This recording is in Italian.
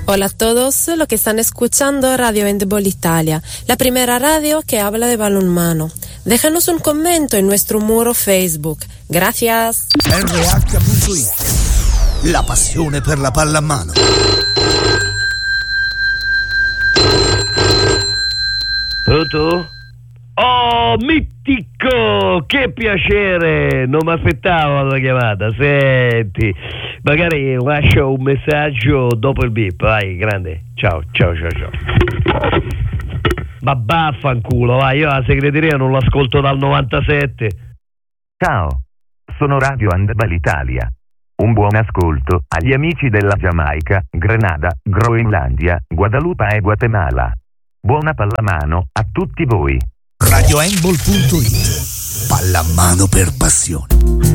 Hola a todos los que están escuchando Radio Handball Italia, la primera radio que habla de balonmano. Déjanos un comentario en nuestro muro Facebook. Gracias. RH.it, la passione per la pallamano. Pronto? Oh, mitico! Che piacere! Non mi aspettavo la chiamata. Senti, magari lascio un messaggio dopo il beep. Vai, grande. Ciao. Ma vaffanculo, vai, io la segreteria non l'ascolto dal 97. Ciao, sono Radio Handball Italia. Un buon ascolto agli amici della Giamaica, Grenada, Groenlandia, Guadalupe e Guatemala. Buona pallamano a tutti voi. RadioHandball.it, pallamano per passione.